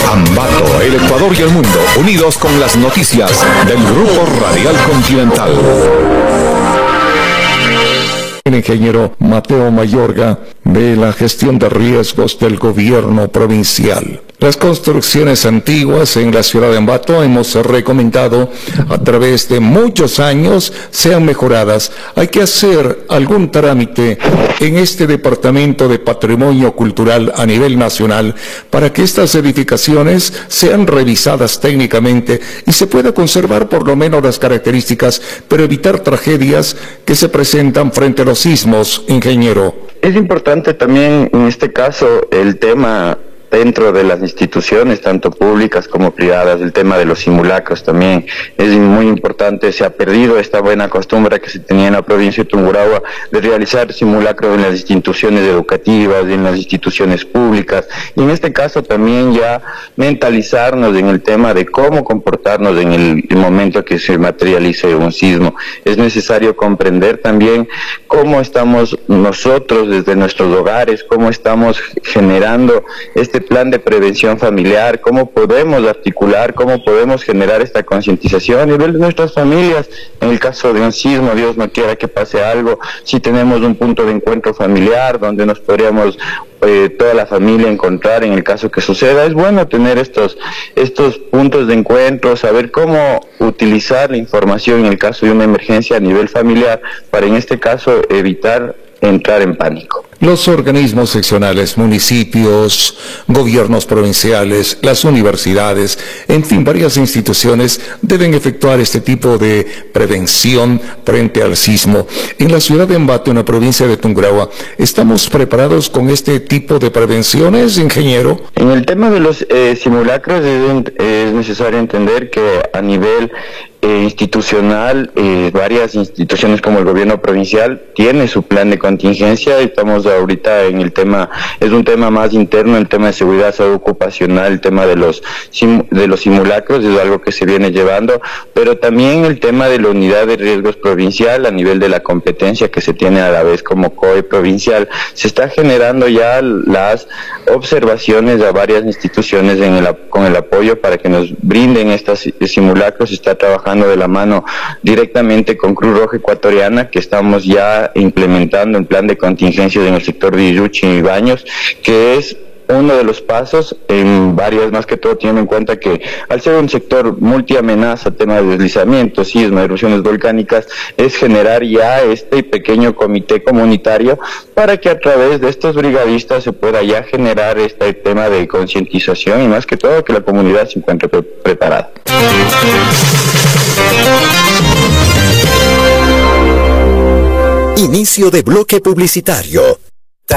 Ambato, el Ecuador y el mundo, unidos con las noticias del Grupo Radial Continental. El ingeniero Mateo Mayorga de la gestión de riesgos del gobierno provincial. Las construcciones antiguas en la ciudad de Ambato hemos recomendado a través de muchos años sean mejoradas. Hay que hacer algún trámite en este departamento de patrimonio cultural a nivel nacional para que estas edificaciones sean revisadas técnicamente y se pueda conservar por lo menos las características, pero evitar tragedias que se presentan frente a los sismos, ingeniero. Es importante también en este caso el tema dentro de las instituciones, tanto públicas como privadas, el tema de los simulacros también es muy importante. Se ha perdido esta buena costumbre que se tenía en la provincia de Tungurahua de realizar simulacros en las instituciones educativas, en las instituciones públicas, y en este caso también ya mentalizarnos en el tema de cómo comportarnos en el momento que se materialice un sismo. Es necesario comprender también cómo estamos nosotros desde nuestros hogares, cómo estamos generando este plan de prevención familiar, cómo podemos articular, cómo podemos generar esta concientización a nivel de nuestras familias. En el caso de un sismo, Dios no quiera que pase algo, si tenemos un punto de encuentro familiar donde nos podríamos toda la familia encontrar en el caso que suceda, es bueno tener estos puntos de encuentro, saber cómo utilizar la información en el caso de una emergencia a nivel familiar para en este caso evitar entrar en pánico. Los organismos seccionales, municipios, gobiernos provinciales, las universidades, en fin, varias instituciones deben efectuar este tipo de prevención frente al sismo. En la ciudad de Ambato, en la provincia de Tungurahua, ¿estamos preparados con este tipo de prevenciones, ingeniero? En el tema de los simulacros es necesario entender que a nivel institucional, varias instituciones como el gobierno provincial tiene su plan de contingencia. Estamos ahorita en el tema, es un tema más interno, el tema de seguridad, salud ocupacional, el tema de los simulacros es algo que se viene llevando, pero también el tema de la unidad de riesgos provincial a nivel de la competencia que se tiene a la vez como COE provincial. Se está generando ya las observaciones a varias instituciones con el apoyo para que nos brinden estos simulacros. Se está trabajando de la mano directamente con Cruz Roja Ecuatoriana, que estamos ya implementando un plan de contingencia en el sector de Iyuchi y Baños, que es uno de los pasos en varias, más que todo teniendo en cuenta que al ser un sector multiamenaza, tema de deslizamientos, sismos, erupciones volcánicas, es generar ya este pequeño comité comunitario para que a través de estos brigadistas se pueda ya generar este tema de concientización y más que todo que la comunidad se encuentre preparada. Inicio de bloque publicitario.